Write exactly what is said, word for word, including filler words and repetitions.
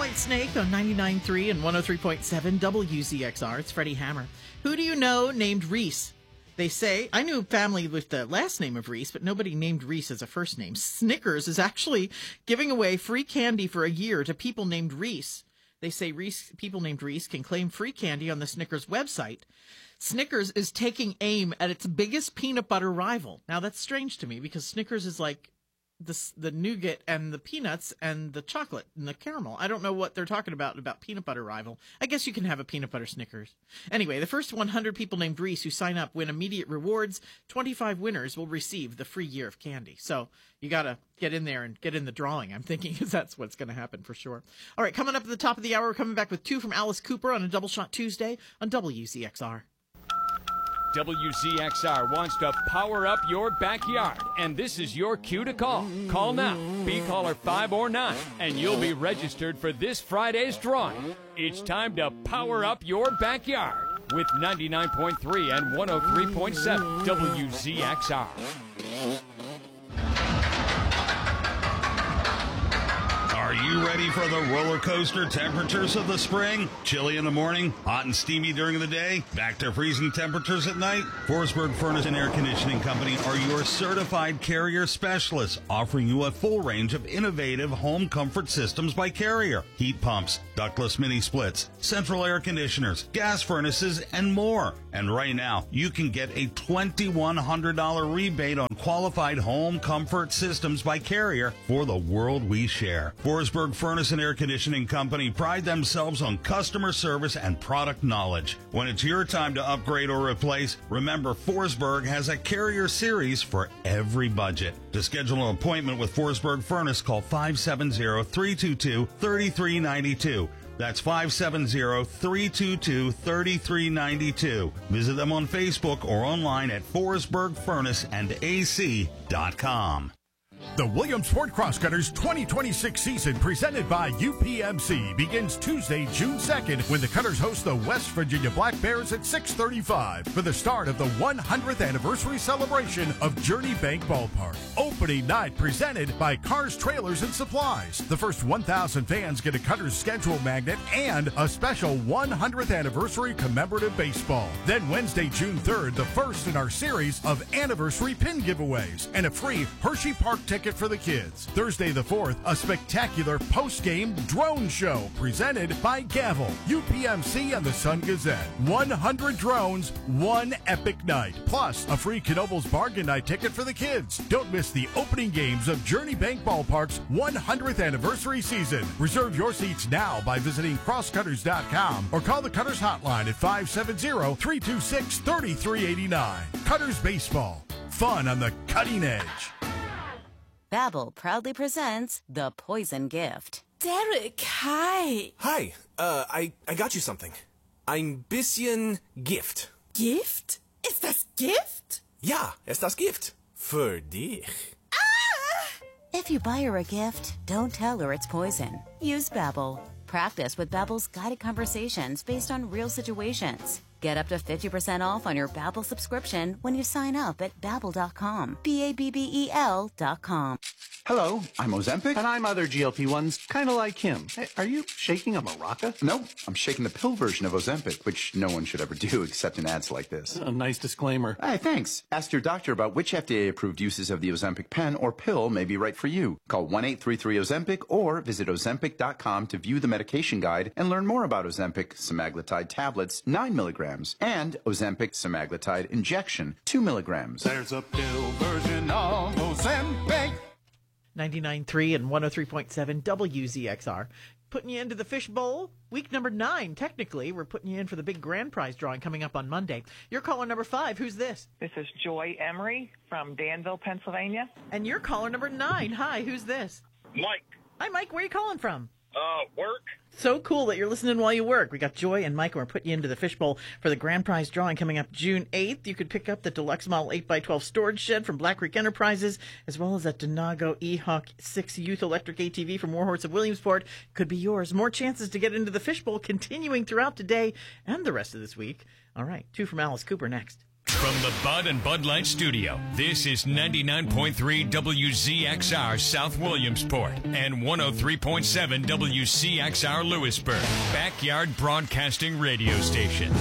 White Snake on ninety-nine point three and one oh three point seven W Z X R. It's Freddie Hammer. Who do you know named Reese? They say, I knew a family with the last name of Reese, but nobody named Reese as a first name. Snickers is actually giving away free candy for a year to people named Reese. They say Reese, people named Reese can claim free candy on the Snickers website. Snickers is taking aim at its biggest peanut butter rival. Now, that's strange to me because Snickers is like the, the nougat and the peanuts and the chocolate and the caramel. I don't know what they're talking about, about peanut butter rival. I guess you can have a peanut butter Snickers. Anyway, the first one hundred people named Reese who sign up win immediate rewards. twenty-five winners will receive the free year of candy. So you got to get in there and get in the drawing, I'm thinking, because that's what's going to happen for sure. All right, coming up at the top of the hour, we're coming back with two from Alice Cooper on a Double Shot Tuesday on W Z X R. W Z X R wants to power up your backyard, and this is your cue to call. Call now, be caller five or nine, and you'll be registered for this Friday's drawing. It's time to power up your backyard with ninety-nine point three and one oh three point seven W Z X R. Are you ready for the roller coaster temperatures of the spring? Chilly in the morning, hot and steamy during the day, back to freezing temperatures at night? Forsberg Furnace and Air Conditioning Company are your certified Carrier specialists, offering you a full range of innovative home comfort systems by Carrier. Heat pumps, ductless mini splits, central air conditioners, gas furnaces, and more. And right now, you can get a twenty-one hundred dollars rebate on qualified home comfort systems by Carrier for the world we share. Forsberg Furnace and Air Conditioning Company pride themselves on customer service and product knowledge. When it's your time to upgrade or replace, remember Forsberg has a Carrier series for every budget. To schedule an appointment with Forsberg Furnace, call five seven zero, three two two, three three nine two. That's five seven zero, three two two, three three nine two. Visit them on Facebook or online at forsberg furnace and a c dot com. The Williams Ford Crosscutters twenty twenty-six season, presented by U P M C, begins Tuesday, June second, when the Cutters host the West Virginia Black Bears at six thirty-five for the start of the one hundredth anniversary celebration of Journey Bank Ballpark. Opening night presented by Cars, Trailers, and Supplies. The first one thousand fans get a Cutters schedule magnet and a special one hundredth anniversary commemorative baseball. Then Wednesday, June third, the first in our series of anniversary pin giveaways and a free Hershey Park ticket for the kids. Thursday the fourth, a spectacular post-game drone show presented by Gavel, U P M C, and the Sun Gazette. one hundred drones, one epic night. Plus, a free Knoebels Bargain Night ticket for the kids. Don't miss the opening games of Journey Bank Ballpark's one hundredth anniversary season. Reserve your seats now by visiting crosscutters dot com or call the Cutters hotline at five seven zero, three two six, three three eight nine. Cutters Baseball. Fun on the cutting edge. Babbel proudly presents The Poison Gift. Derek, hi. Hi, uh, I, I got you something. Ein bisschen Gift. Gift? Ist das Gift? Ja, ist das Gift. Für dich. Ah! If you buy her a gift, don't tell her it's poison. Use Babbel. Practice with Babbel's guided conversations based on real situations. Get up to fifty percent off on your Babbel subscription when you sign up at babbel dot com. B A B B E L dot com. Hello, I'm Ozempic. And I'm other G L P ones, kind of like him. Hey, are you shaking a maraca? No, I'm shaking the pill version of Ozempic, which no one should ever do except in ads like this. A nice disclaimer. Hey, thanks. Ask your doctor about which F D A-approved uses of the Ozempic pen or pill may be right for you. Call one eight three three Ozempic or visit ozempic dot com to view the medication guide and learn more about Ozempic semaglutide tablets, nine milligrams, and Ozempic semaglutide injection, two milligrams. There's a pill version of Ozempic. ninety-nine point three and one oh three point seven W Z X R. Putting you into the Fishbowl. Week number nine, technically. We're putting you in for the big grand prize drawing coming up on Monday. You're caller number five. Who's this? This is Joy Emery from Danville, Pennsylvania. And you're caller number nine. Hi, who's this? Mike. Hi, Mike. Where are you calling from? Uh, work. So cool that you're listening while you work. We got Joy and Mike, and we're putting you into the Fishbowl for the grand prize drawing coming up June eighth. You could pick up the deluxe model eight by twelve storage shed from Black Creek Enterprises, as well as that Denago E-Hawk six Youth Electric A T V from Warhorse of Williamsport. Could be yours. More chances to get into the Fishbowl continuing throughout today and the rest of this week. All right, two from Alice Cooper next. From the Bud and Bud Light Studio, this is ninety-nine point three W Z X R South Williamsport and one oh three point seven W C X R Lewisburg, Backyard Broadcasting Radio Station.